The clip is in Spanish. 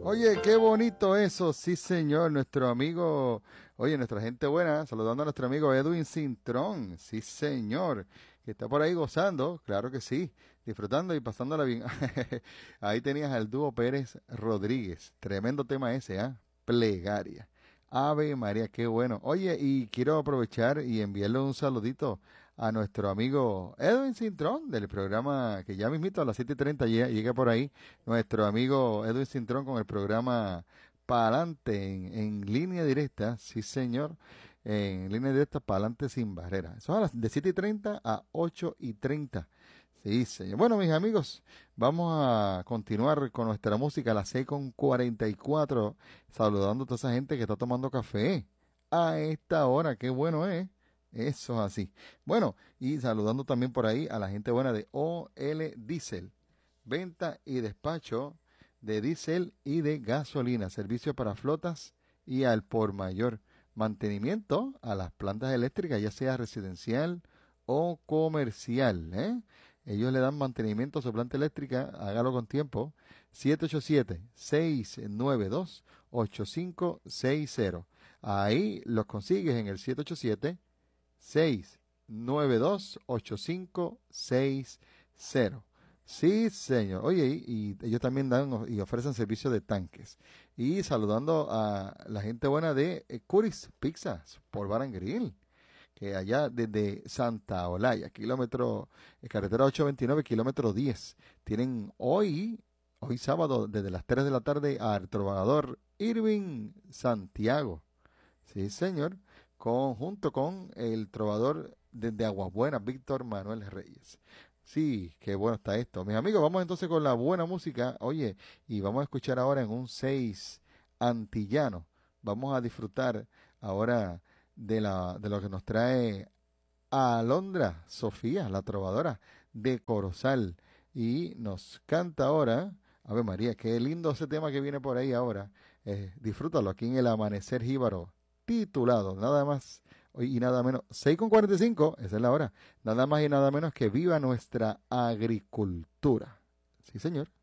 Oye, qué bonito eso, sí señor, nuestro amigo, oye, nuestra gente buena, saludando a nuestro amigo Edwin Cintrón, sí señor, que está por ahí gozando, claro que sí, disfrutando y pasándola bien. Ahí tenías al dúo Pérez Rodríguez, tremendo tema ese, ¿ah? Plegaria. Ave María, qué bueno. Oye, y quiero aprovechar y enviarle un saludito a nuestro amigo Edwin Cintrón del programa que ya mismito a las 7:30 llega por ahí nuestro amigo Edwin Cintrón con el programa Pa'lante en línea directa, sí señor, en línea directa Pa'lante sin barrera. Eso es de 7:30 a 8:30. Sí, señor. Bueno, mis amigos, vamos a continuar con nuestra música a las 6:44, saludando a toda esa gente que está tomando café a esta hora. Qué bueno es. Eso es así. Bueno, y saludando también por ahí a la gente buena de OL Diesel, venta y despacho de diésel y de gasolina, servicio para flotas y al por mayor, mantenimiento a las plantas eléctricas, ya sea residencial o comercial, ¿eh? Ellos le dan mantenimiento a su planta eléctrica, hágalo con tiempo, 787-692-8560. Ahí los consigues en el 787-692-8560. Sí, señor. Oye, y ellos también dan y ofrecen servicio de tanques. Y saludando a la gente buena de Curis Pizzas por Bar and Grill, que allá desde Santa Olaya, carretera 829, kilómetro 10, tienen hoy sábado, desde las 3 de la tarde, al trovador Irving Santiago. Sí, señor, junto con el trovador desde Aguas Buenas, Víctor Manuel Reyes. Sí, qué bueno está esto. Mis amigos, vamos entonces con la buena música. Oye, y vamos a escuchar ahora en un 6 antillano. Vamos a disfrutar ahora de lo que nos trae Alondra Sofía, la trovadora de Corozal. Y nos canta ahora, Ave María, qué lindo ese tema que viene por ahí ahora. Disfrútalo aquí en el Amanecer Jíbaro, titulado nada más y nada menos, 6:45, esa es la hora, nada más y nada menos que viva nuestra agricultura. Sí, señor.